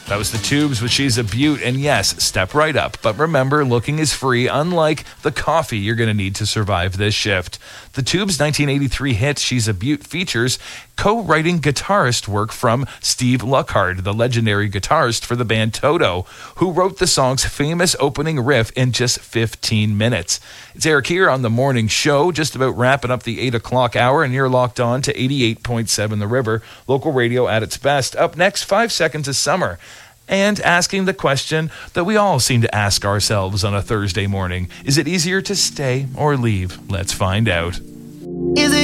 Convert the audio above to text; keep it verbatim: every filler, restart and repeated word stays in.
That was the Tubes with She's a Beaut, and yes, step right up. But remember, looking is free, unlike the coffee you're going to need to survive this shift. The Tubes' nineteen eighty-three hit She's a Beaut features co-writing guitarist work from Steve Lockhart, the legendary guitarist for the band Toto, who wrote the song's famous opening riff in just fifteen minutes. It's Eric here on The Morning Show, just about wrapping up the eight o'clock hour, and you're locked on to eighty-eight point seven The River, local radio at its best. Up next, Five Seconds of Summer, and asking the question that we all seem to ask ourselves on a Thursday morning. Is it easier to stay or leave? Let's find out. Is it